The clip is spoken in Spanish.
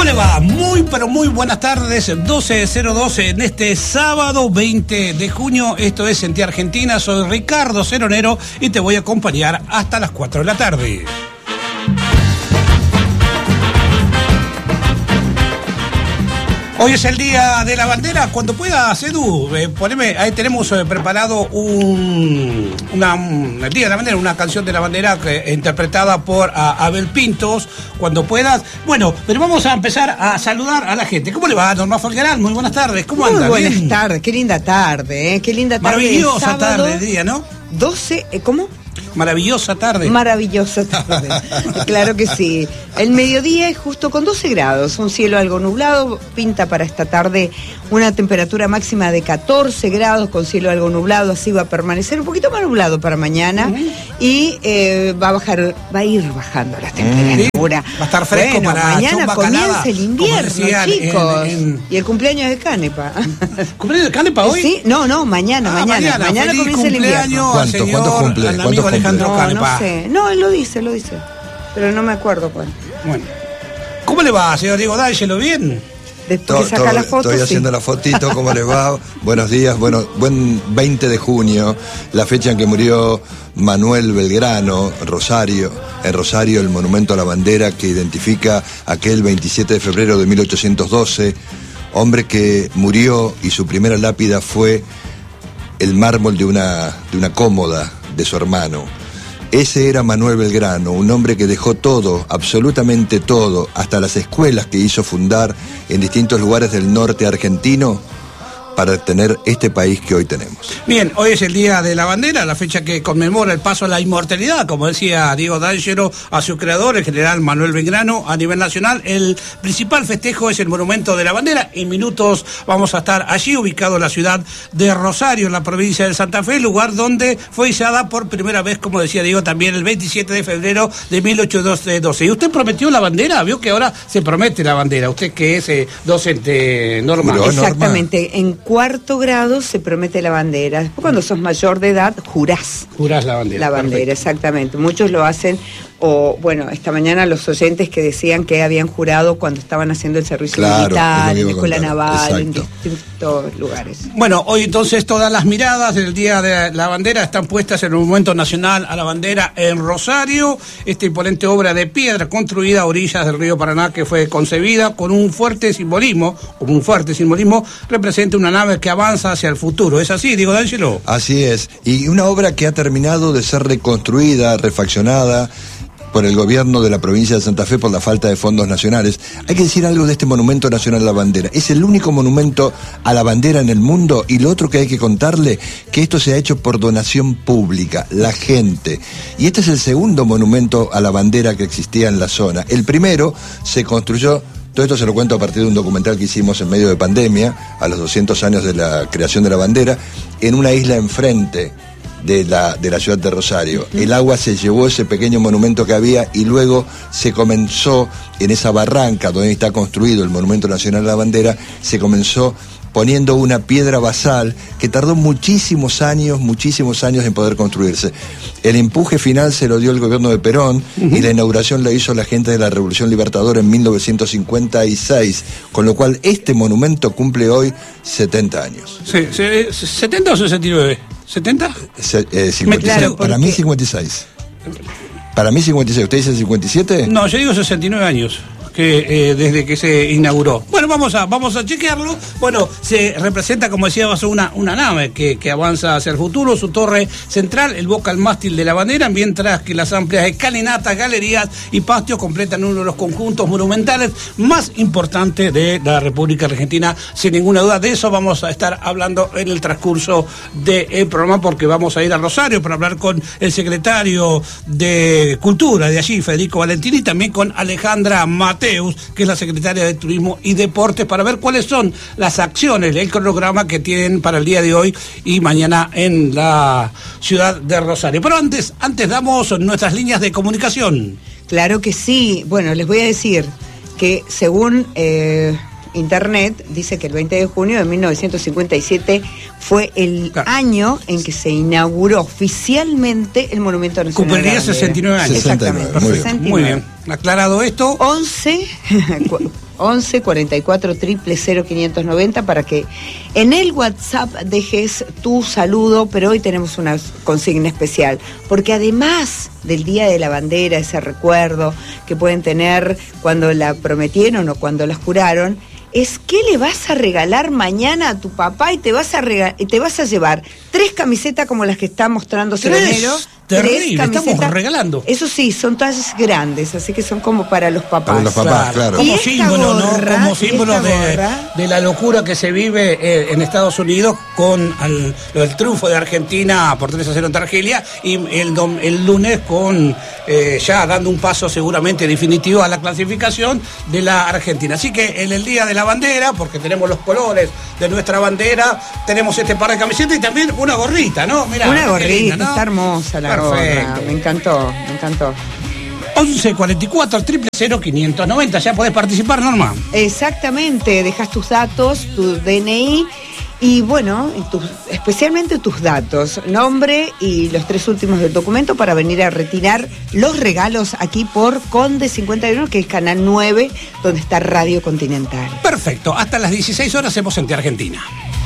le va? Muy, pero muy buenas tardes, 12:02 en este sábado 20 de junio. Esto es Sentí Argentina, soy Ricardo Ceronero y te voy a acompañar hasta las 4 de la tarde. Hoy es el Día de la Bandera. Cuando puedas, Edu, poneme, ahí tenemos preparado el Día de la Bandera, una canción de la bandera interpretada por Abel Pintos. Cuando puedas. Bueno, pero vamos a empezar a saludar a la gente. ¿Cómo le va, Norma Folgueral? Muy buenas tardes. ¿Cómo anda? Muy buenas tardes, qué linda tarde, ¿eh? Qué linda tarde. Maravillosa tarde, día, ¿no? 12, ¿cómo? Maravillosa tarde. Maravillosa tarde, claro que sí. El mediodía es justo con 12 grados, un cielo algo nublado, pinta para esta tarde una temperatura máxima de 14 grados con cielo algo nublado, así va a permanecer un poquito más nublado para mañana y va a ir bajando la temperatura. Va a estar fresco para mañana comienza el invierno, chicos. Y el cumpleaños de Canepa. ¿Cumpleaños de Canepa hoy? Sí, mañana comienza el invierno. ¿Cuánto cumple? Amigo Alejandro Canepa. No sé, no, él lo dice, pero no me acuerdo cuál. Bueno, ¿cómo le va, señor Diego D'Angelo? ¿Bien? Después que saca la foto, estoy haciendo la fotito, ¿cómo les va? Buenos días, buen 20 de junio, la fecha en que murió Manuel Belgrano, en Rosario, el monumento a la bandera que identifica aquel 27 de febrero de 1812, hombre que murió y su primera lápida fue el mármol de una cómoda de su hermano. Ese era Manuel Belgrano, un hombre que dejó todo, absolutamente todo, hasta las escuelas que hizo fundar en distintos lugares del norte argentino, para tener este país que hoy tenemos. Bien, hoy es el Día de la Bandera, la fecha que conmemora el paso a la inmortalidad, como decía Diego D'Angelo, a su creador, el general Manuel Belgrano, a nivel nacional. El principal festejo es el Monumento de la Bandera. En minutos vamos a estar allí, ubicado en la ciudad de Rosario, en la provincia de Santa Fe, lugar donde fue izada por primera vez, como decía Diego, también el 27 de febrero de 1812. ¿Y usted prometió la bandera? Vio que ahora se promete la bandera. Usted que es docente, Norma. Exactamente, en cuarto grado se promete la bandera. Después, cuando sos mayor de edad, jurás. Jurás la bandera. La bandera, perfecto. Exactamente. Muchos lo hacen, o bueno, esta mañana los oyentes que decían que habían jurado cuando estaban haciendo el servicio militar, en la escuela naval, en distintos lugares. Bueno, hoy entonces todas las miradas del Día de la Bandera están puestas en el Monumento Nacional a la Bandera en Rosario, esta imponente obra de piedra construida a orillas del río Paraná, que fue concebida con un fuerte simbolismo, representa una nave que avanza hacia el futuro. ¿Es así, Diego D'Angelo? Así es, y una obra que ha terminado de ser reconstruida, refaccionada por el gobierno de la provincia de Santa Fe por la falta de fondos nacionales. Hay que decir algo de este Monumento Nacional a la Bandera. Es el único monumento a la bandera en el mundo, y lo otro que hay que contarle, que esto se ha hecho por donación pública, la gente. Y este es el segundo monumento a la bandera que existía en la zona. El primero se construyó, todo esto se lo cuento a partir de un documental que hicimos en medio de pandemia, a los 200 años de la creación de la bandera, en una isla enfrente de la ciudad de Rosario. El agua se llevó ese pequeño monumento que había y luego se comenzó en esa barranca donde está construido el Monumento Nacional a la Bandera, se comenzó poniendo una piedra basal que tardó muchísimos años en poder construirse. El empuje final se lo dio el gobierno de Perón y la inauguración la hizo la gente de la Revolución Libertadora en 1956, con lo cual este monumento cumple hoy 70 años. Sí, ¿70 o 69? ¿70? 56. Claro, para mí 56. Para mí 56. ¿Usted dice 57? No, yo digo 69 años. Que desde que se inauguró. Bueno, vamos a chequearlo. Bueno, se representa, como decíamos, una nave que avanza hacia el futuro. Su torre central evoca el mástil de la bandera, mientras que las amplias escalinatas, galerías y patios completan uno de los conjuntos monumentales más importantes de la República Argentina. Sin ninguna duda, de eso vamos a estar hablando en el transcurso del programa, porque vamos a ir a Rosario para hablar con el secretario de Cultura de allí, Federico Valentini, y también con Alejandra Mateus, que es la secretaria de Turismo y Deportes, para ver cuáles son las acciones, el cronograma que tienen para el día de hoy y mañana en la ciudad de Rosario. Pero antes damos nuestras líneas de comunicación. Claro que sí. Bueno, les voy a decir que según Internet, dice que el 20 de junio de 1957 fue el año en que se inauguró oficialmente el Monumento Nacional. Cumpliría 69 años. Exactamente. 69. Muy bien. aclarado esto. 11 44 000 590 para que en el WhatsApp dejes tu saludo, pero hoy tenemos una consigna especial, porque además del Día de la Bandera, ese recuerdo que pueden tener cuando la prometieron o cuando la juraron, es qué le vas a regalar mañana a tu papá y te vas a llevar 3 camisetas como las que está mostrando Ceronero. Terrible, estamos regalando. Eso sí, son tallas grandes, así que son como para los papás. Para los papás, claro. Como símbolo, ¿no? Como símbolo de la locura que se vive en Estados Unidos con el triunfo de Argentina por 3-0 en Argelia y el lunes con ya dando un paso seguramente definitivo a la clasificación de la Argentina. Así que en el Día de la Bandera, porque tenemos los colores de nuestra bandera, tenemos este par de camisetas y también una gorrita, ¿no? Mirá, una gorrita, linda, ¿no? está hermosa la gorra, me encantó. 11 44 000 590, ya podés participar, Norma. Exactamente, dejas tus datos, tu DNI y bueno, especialmente tus datos, nombre y los 3 últimos del documento para venir a retirar los regalos aquí por Conde 51, que es Canal 9, donde está Radio Continental. Perfecto, hasta las 16 horas hacemos Gente Argentina.